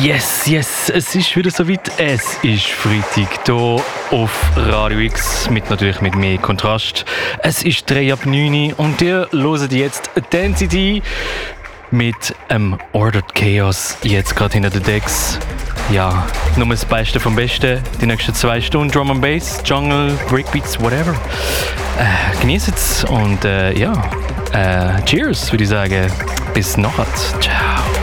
Yes, es ist wieder soweit. Es ist Freitag hier auf Radio X, natürlich mit mehr Kontrast. Es ist 3 ab 9 und ihr hört jetzt Density mit Ordered Chaos jetzt gerade hinter den Decks. Ja, nur das Beste vom Besten. Die nächsten 2 Stunden Drum and Bass, Jungle, Breakbeats, whatever. Genießt es und cheers, würde ich sagen. Bis nachher. Ciao.